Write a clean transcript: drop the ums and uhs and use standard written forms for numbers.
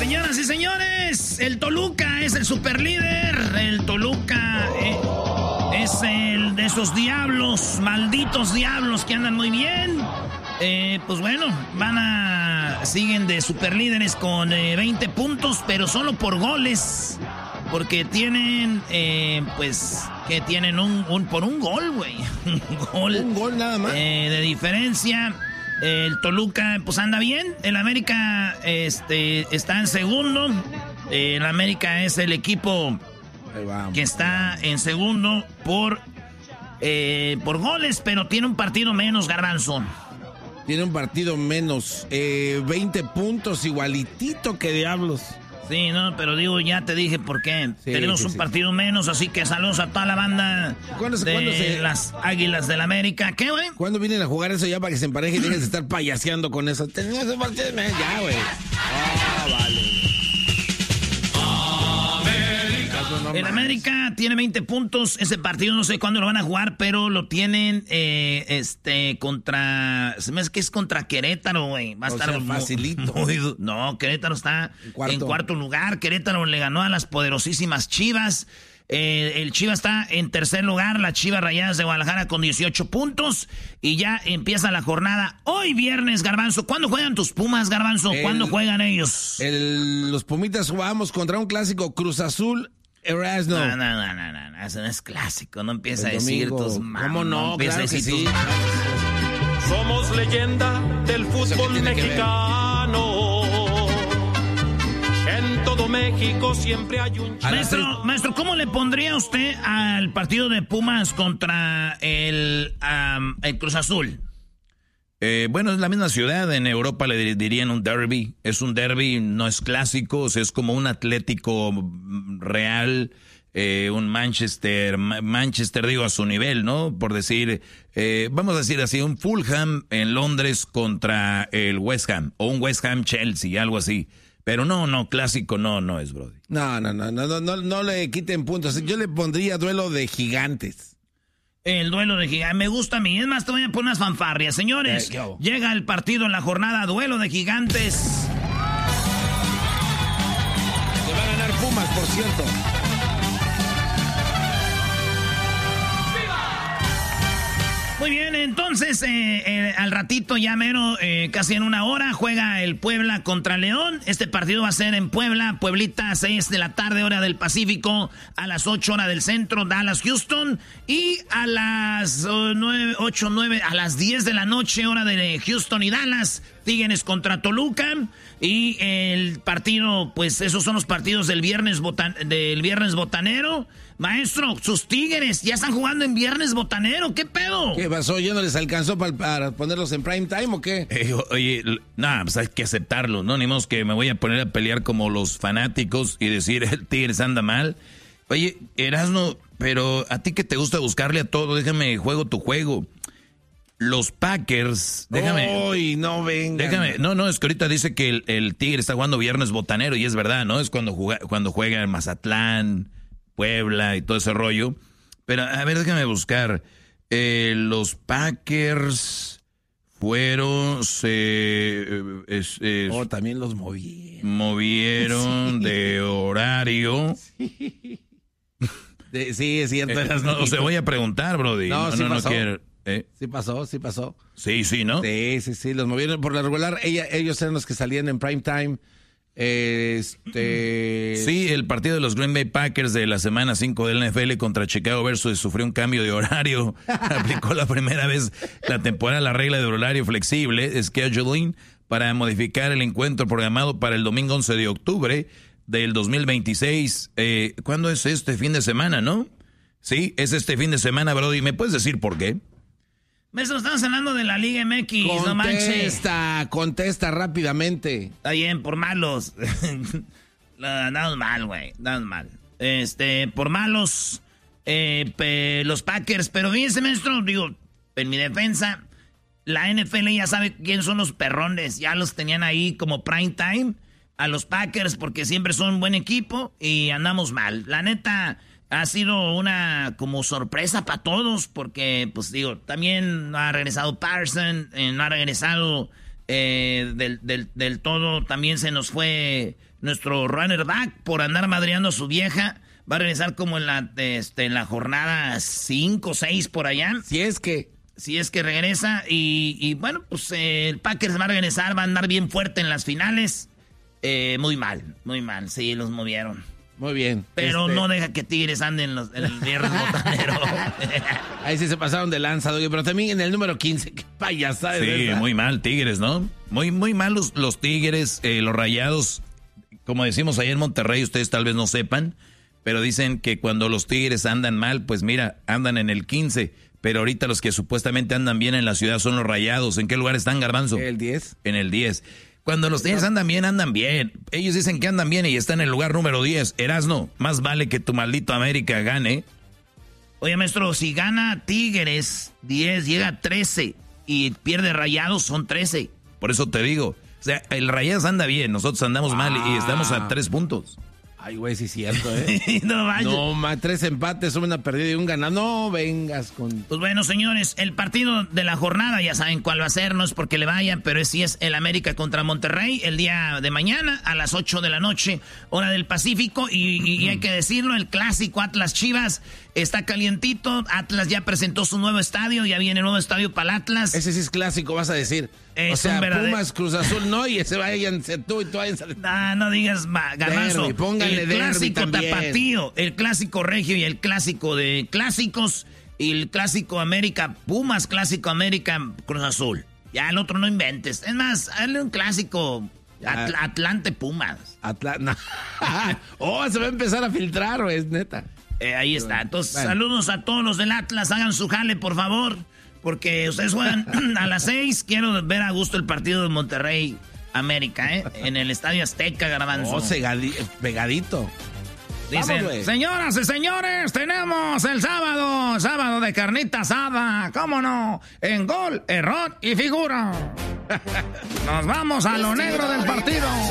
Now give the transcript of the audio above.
Señoras y señores, el Toluca es el superlíder. El Toluca es el de esos diablos, malditos diablos que andan muy bien. Pues bueno, siguen de superlíderes con 20 puntos, pero solo por goles. Porque tienen, que tienen por un gol, güey. Un gol nada más. De diferencia. El Toluca, pues anda bien. El América está en segundo. El América es el equipo que está en segundo por goles, pero tiene un partido menos, Garbanzo. Tiene un partido menos. 20 puntos, igualitito que diablos. Sí, no, pero digo, ya te dije por qué. Sí, tenemos un partido menos, así que saludos a toda la banda de las Águilas del América. ¿Qué, güey? ¿Cuándo vienen a jugar eso ya para que se empareje y dejen de estar payaseando con eso? Tenemos un partido menos, ya, güey. Vale. El América tiene 20 puntos. Ese partido no sé cuándo lo van a jugar, pero lo tienen contra... Se me hace que es contra Querétaro, güey. Va a estar facilito. No, Querétaro está en cuarto lugar. Querétaro le ganó a las poderosísimas Chivas. El Chivas está en tercer lugar. Las Chivas Rayadas de Guadalajara con 18 puntos. Y ya empieza la jornada hoy viernes, Garbanzo. ¿Cuándo juegan tus Pumas, Garbanzo? ¿Cuándo juegan ellos? Los Pumitas jugamos contra un clásico Cruz Azul. Erasno. No, eso no es clásico, no empieza a decir tus manos. ¿Cómo no? Claro que sí. Somos leyenda del fútbol mexicano. En todo México siempre hay un... Maestro, ¿cómo le pondría usted al partido de Pumas contra el Cruz Azul? Bueno, es la misma ciudad. En Europa le dirían un derby. Es un derby, no es clásico. O sea, es como un Atlético Real, un Manchester, digo, a su nivel, ¿no? Por decir, vamos a decir así, un Fulham en Londres contra el West Ham. O un West Ham Chelsea, algo así. Pero no, clásico no es, brody. No le quiten puntos. Yo le pondría duelo de gigantes. El duelo de gigantes. Me gusta a mí. Es más, te voy a poner unas fanfarrias. Señores, llega el partido en la jornada. Duelo de gigantes. Se va a ganar Pumas, por cierto. Muy bien, entonces al ratito ya mero, casi en una hora, juega el Puebla contra León. Este partido va a ser en Puebla, Pueblita, 6 de la tarde, hora del Pacífico, a las 8 hora del centro, Dallas, Houston. Y a las 9, a las 10 de la noche, hora de Houston y Dallas, Tigres contra Toluca. Y el partido, pues esos son los partidos del viernes botanero. Maestro, sus Tigres ya están jugando en viernes botanero. ¿Qué pedo? ¿Qué pasó? ¿Ya no les alcanzó para ponerlos en prime time o qué? Oye, pues hay que aceptarlo, ¿no? Ni modo que me voy a poner a pelear como los fanáticos y decir el Tigres anda mal. Oye, Erasno, pero a ti que te gusta buscarle a todo, déjame juego tu juego. Los Packers, déjame. ¡Uy, no vengan! Déjame, no, es que ahorita dice que el Tigre está jugando viernes botanero y es verdad, ¿no? Es cuando juega en Mazatlán, Puebla y todo ese rollo. Pero, a ver, déjame buscar. Los Packers fueron... también los movieron. Movieron de horario. Sí, es cierto. O sea, voy a preguntar, brody. No quiero... Sí pasó. Sí, ¿no? Sí, los movieron por la regular. Ellos eran los que salían en prime time. Sí, el partido de los Green Bay Packers de la semana 5 del NFL contra Chicago Versus sufrió un cambio de horario. Aplicó la primera vez la temporada la regla de horario flexible, scheduling, para modificar el encuentro programado para el domingo 11 de octubre del 2026. ¿Cuándo es este fin de semana, no? Sí, es este fin de semana, Brody. ¿Me puedes decir por qué? Maestro, estamos hablando de la Liga MX, no manches. Contesta rápidamente. Está bien, por malos. Nada mal, güey, nada mal. Por malos, los Packers. Pero fíjense, maestro, digo, en mi defensa, la NFL ya sabe quién son los perrones. Ya los tenían ahí como prime time a los Packers porque siempre son un buen equipo y andamos mal. La neta... Ha sido una como sorpresa para todos porque, pues digo, también no ha regresado Parsons, no ha regresado Del todo también se nos fue nuestro runner back por andar madreando a su vieja. Va a regresar como en la jornada 5 o 6 por allá. Si es que regresa. Y bueno, pues el Packers va a regresar, va a andar bien fuerte en las finales. Muy mal, sí, los movieron. Muy bien. Pero no deja que Tigres anden en el viernes botanero. Ahí sí se pasaron de lanza, Doggy, pero también en el número 15, qué payasada. Sí, muy mal Tigres, ¿no? Muy mal los Tigres, los Rayados, como decimos allá en Monterrey, ustedes tal vez no sepan, pero dicen que cuando los Tigres andan mal, pues mira, andan en el 15, pero ahorita los que supuestamente andan bien en la ciudad son los Rayados. ¿En qué lugar están, Garbanzo? El 10. En el 10. Cuando los Tigres andan bien, andan bien. Ellos dicen que andan bien y están en el lugar número 10. Erasno, más vale que tu maldito América gane. Oye, maestro, si gana Tigres 10, llega a 13 y pierde Rayados, son 13. Por eso te digo, o sea, el Rayados anda bien, nosotros andamos mal y estamos a 3 puntos. Ay, güey, sí es cierto, ¿eh? No vayas. No, 3 empates, una perdida y un ganado. No vengas con... Pues bueno, señores, el partido de la jornada, ya saben cuál va a ser, no es porque le vayan, pero sí es el América contra Monterrey, el día de mañana a las 8 de la noche, hora del Pacífico, y hay que decirlo, el clásico Atlas-Chivas está calientito. Atlas ya presentó su nuevo estadio, ya viene el nuevo estadio para el Atlas. Ese sí es clásico, vas a decir. Es o sea, un verdadero... Pumas, Cruz Azul, no, y ese váyanse tú y tú váyanse. No digas Garbanzo. Póngale el clásico también. tapatío, el clásico regio y el clásico de clásicos, y el clásico América Pumas, clásico América Cruz Azul. Ya el otro no inventes. Es más, hazle un clásico Atlante Pumas. Se va a empezar a filtrar, o es neta. Ahí está. Entonces, saludos a todos los del Atlas. Hagan su jale, por favor. Porque ustedes juegan a las 6. Quiero ver a gusto el partido de Monterrey América, en el Estadio Azteca, Garbanzo. Pegadito. Dicen, vamos, señoras y señores, tenemos el sábado de carnita asada. ¿Cómo no? En gol, error y figura. Nos vamos a lo negro del partido.